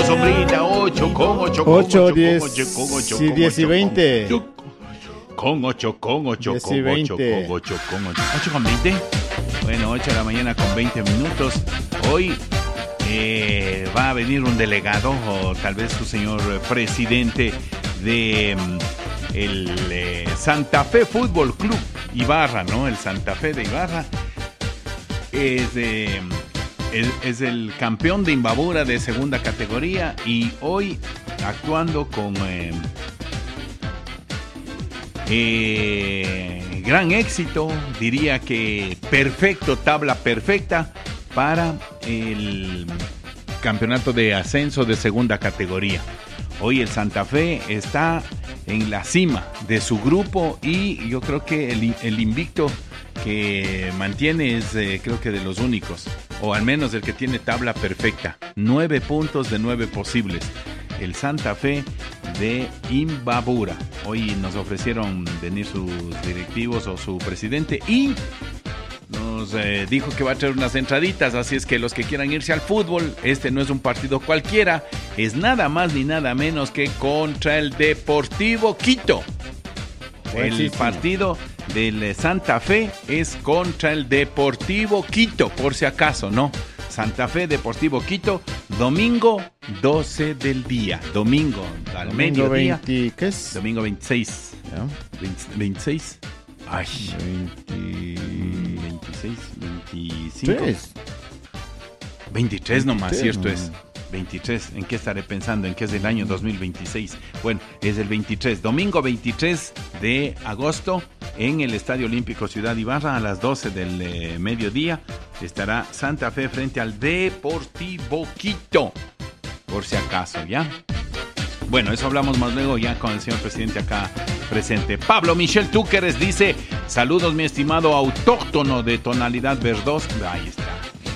sombrita, 8 con 8 con 8, 8 10, con 8 con 8 sí, 10 y 20. con 8 con 8 10 con y 8 20. con 8 con 8. 8 con 20. Bueno, 8 de la mañana con 20 minutos. Hoy va a venir un delegado o tal vez su señor presidente de el Santa Fe Fútbol Club Ibarra, ¿no? El Santa Fe de Ibarra es el campeón de Imbabura de segunda categoría y hoy actuando con gran éxito, diría que perfecto, tabla perfecta para el campeonato de ascenso de segunda categoría. Hoy el Santa Fe está en la cima de su grupo y yo creo que el invicto que mantiene es creo que de los únicos, o al menos el que tiene tabla perfecta. 9 puntos de 9 posibles. El Santa Fe de Imbabura. Hoy nos ofrecieron venir sus directivos o su presidente y nos dijo que va a traer unas entraditas, así es que los que quieran irse al fútbol, este no es un partido cualquiera, es nada más ni nada menos que contra el Deportivo Quito. El partido del Santa Fe es contra el Deportivo Quito, por si acaso, ¿no? Santa Fe, Deportivo Quito, domingo 12 del día, domingo al mediodía. 20, ¿qué es? Domingo 26. ¿Ya? 26. Ay. 26, 25. 3. 23 nomás, 23, cierto no. es. 23, ¿en qué estaré pensando? ¿En qué es del año 2026? Bueno, es el 23, domingo 23 de agosto en el Estadio Olímpico Ciudad Ibarra a las 12 del mediodía. Estará Santa Fe frente al Deportivo Quito, por si acaso, ¿ya? Bueno, eso hablamos más luego ya con el señor presidente acá presente. Pablo Michel Túqueres dice, saludos mi estimado autóctono de tonalidad verdosa. Ahí está.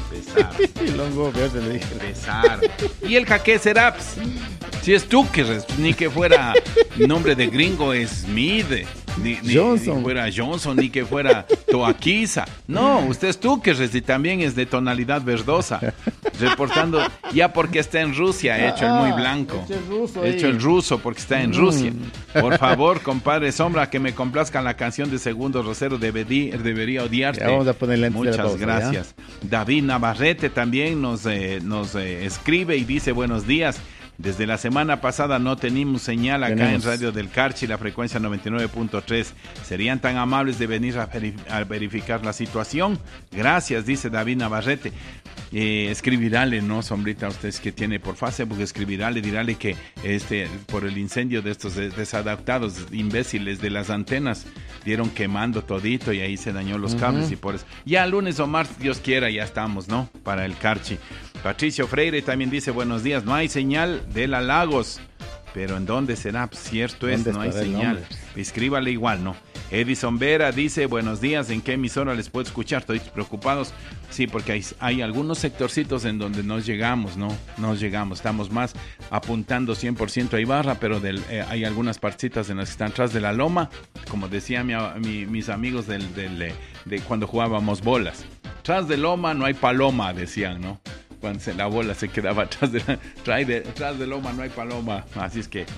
Longo verde le dije. Empezar. Y el Jaque Seraps. Si es Túqueres, ni que fuera nombre de gringo Smith, ni Johnson. que fuera Johnson, ni que fuera Toaquiza. No, usted es Túqueres y también es de tonalidad verdosa. Reportando, ya porque está en Rusia, hecho el muy blanco. Hecho el ruso porque está en Rusia. Por favor, compadre Sombra, que me complazca la canción de Segundo Rosero, debería odiarte. Ya vamos a ponerle antes de la Muchas pausa, gracias. ¿Ya? David Navarrete también nos escribe y dice buenos días. Desde la semana pasada no tenemos señal acá en Radio del Carchi, la frecuencia 99.3. ¿Serían tan amables de venir a verificar la situación? Gracias, dice David Navarrete. Escribirale, ¿no, Sombrita? Ustedes que tiene por Facebook, escribirale, dirale que por el incendio de estos desadaptados imbéciles de las antenas dieron quemando todito y ahí se dañó los cables y por eso. Ya lunes o martes, Dios quiera, ya estamos, ¿no? Para el Carchi. Patricio Freire también dice buenos días, no hay señal de la Lagos, pero ¿en dónde será? Cierto es, no hay señal. Escríbale igual, ¿no? Edison Vera dice buenos días, ¿en qué emisora les puedo escuchar? Estoy preocupados. Sí, porque hay algunos sectorcitos en donde nos llegamos, ¿no? Nos llegamos, estamos más apuntando 100% a Ibarra, pero hay algunas partitas en las que están atrás de la loma, como decían mis amigos de cuando jugábamos bolas. Tras de loma no hay paloma, decían, ¿no? Cuando la bola se quedaba atrás de loma no hay paloma. Así es que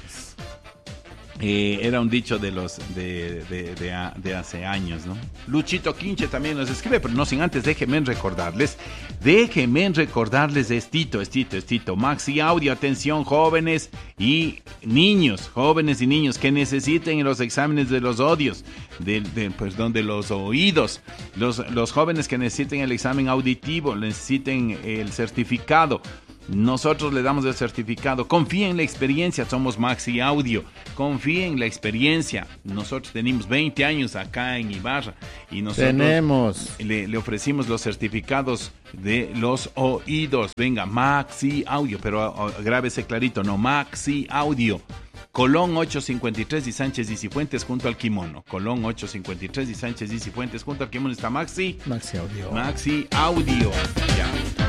era un dicho de los de hace años, ¿no? Luchito Quinche también nos escribe, pero no sin antes déjenme recordarles Tito. Maxi Audio, atención jóvenes y niños que necesiten los exámenes de los oídos, de los oídos, los jóvenes que necesiten el examen auditivo, necesiten el certificado. Nosotros le damos el certificado. Confíen en la experiencia, somos Maxi Audio. Confíen en la experiencia. Nosotros tenemos 20 años acá en Ibarra y nosotros le ofrecimos los certificados de los oídos. Venga, Maxi Audio, pero grábese clarito, no, Maxi Audio. Colón 853 y Sánchez y Cifuentes junto al Kimono. Colón 853 y Sánchez y Cifuentes junto al Kimono está Maxi Audio. Maxi Audio. Ya.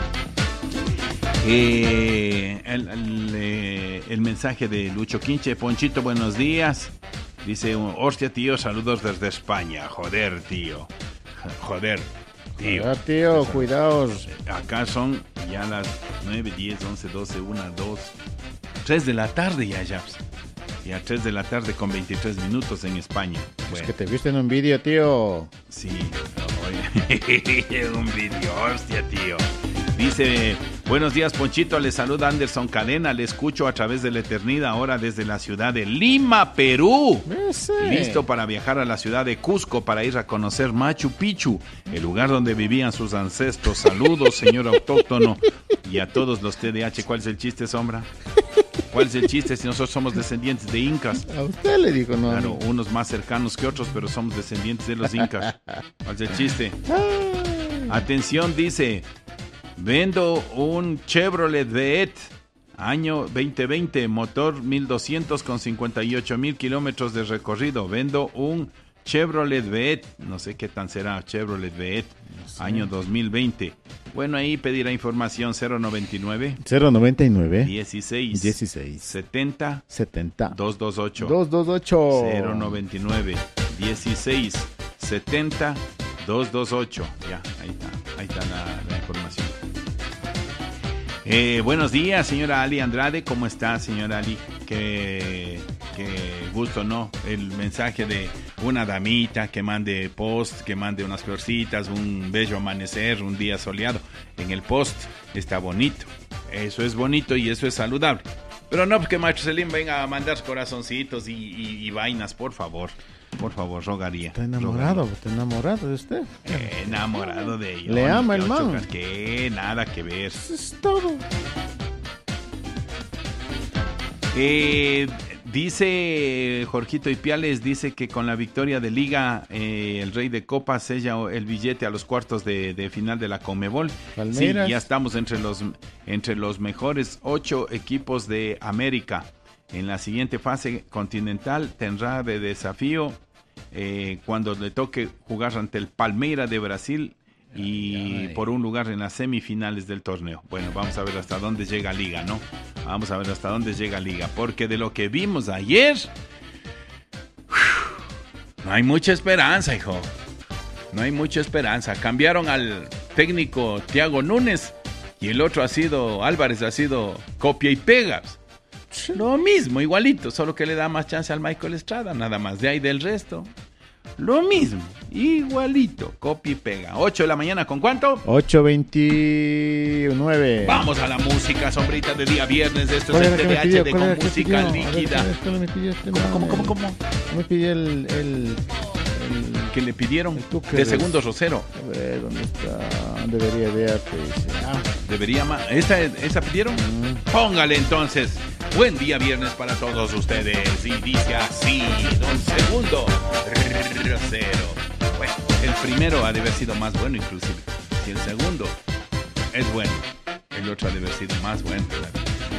El mensaje de Lucho Quinche. Ponchito, buenos días. Dice, hostia tío, saludos desde España. Joder tío, cuidaos. Acá son ya las 9, 10, 11, 12, 1, 2, 3 de la tarde ya, Japs. Ya 3 de la tarde con 23 minutos en España. Bueno. Es que te viste en un vídeo, tío. Sí, un vídeo, hostia, tío. Dice, buenos días, Ponchito, le saluda Anderson Cadena, le escucho a través de la eternidad, ahora desde la ciudad de Lima, Perú. Listo para viajar a la ciudad de Cusco para ir a conocer Machu Picchu, el lugar donde vivían sus ancestros. Saludos, señor autóctono, y a todos los TDH. ¿Cuál es el chiste, Sombra? ¿Cuál es el chiste si nosotros somos descendientes de incas? A usted le dijo, no. Claro, unos más cercanos que otros, pero somos descendientes de los incas. ¿Cuál es el chiste? Atención, dice, vendo un Chevrolet Vette, año 2020, motor 1200 con 58,000 kilómetros de recorrido. Vendo un Chevrolet Vette, no sé qué tan será Chevrolet Vette, no sé. Año 2020. Bueno, ahí pedirá información 099 16 70 228 099 16 70 228. Ya, ahí está la información. Buenos días, señora Ali Andrade. ¿Cómo está, señora Ali? Qué gusto, ¿no? El mensaje de una damita que mande post, que mande unas florcitas, un bello amanecer, un día soleado. En el post está bonito. Eso es bonito y eso es saludable. Pero no porque Maestro Selim venga a mandar corazoncitos y vainas, por favor. Por favor, rogaría. ¿Está enamorado? ¿Está enamorado de usted? Enamorado de ellos. ¿Le ama el man? Que nada que ver. Eso es todo. Dice Jorgito Ipiales, dice que con la victoria de Liga, el Rey de Copas sella el billete a los cuartos de final de la Conmebol. Palmeiras. Sí, ya estamos entre los mejores 8 equipos de América. En la siguiente fase continental tendrá de desafío cuando le toque jugar ante el Palmeiras de Brasil y por un lugar en las semifinales del torneo. Bueno, vamos a ver hasta dónde llega Liga, ¿no? Vamos a ver hasta dónde llega Liga, porque de lo que vimos ayer, no hay mucha esperanza, hijo. No hay mucha esperanza. Cambiaron al técnico Thiago Núñez y el otro Álvarez ha sido copia y pega. Lo mismo, igualito, solo que le da más chance al Michael Estrada, nada más. De ahí del resto, lo mismo, igualito, copia y pega. 8 de la mañana, ¿con cuánto? 8:29. Vamos a la música, sombrita de día viernes. Esto es el TDH de Con Música Líquida. ¿Cómo? Me pidió el que le pidieron de Segundo Rosero. A ver, ¿dónde está? Debería verte. Debería más. ¿Esa pidieron? Póngale entonces. Buen día viernes para todos ustedes. Y dice así, Don Segundo Rosero. Bueno, el primero ha de haber sido más bueno inclusive. Si el segundo es bueno, el otro ha de haber sido más bueno.